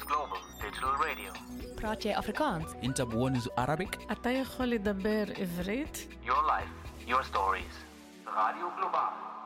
Global Digital Radio. براتي أفريكانس. أنت بونز Arabic. אתה יכול לדבר עברית? Your life, your stories. Radio Global.